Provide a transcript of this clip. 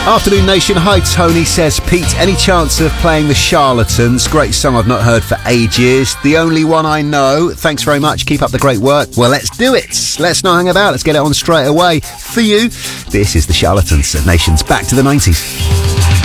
Afternoon Nation. Hi, Tony says, Pete, any chance of playing The Charlatans? Great song I've not heard for ages. The only one I know. Thanks very much. Keep up the great work. Well, let's do it. Let's not hang about. Let's get it on straight away. For you, this is The Charlatans at Nation's Back to the 90s.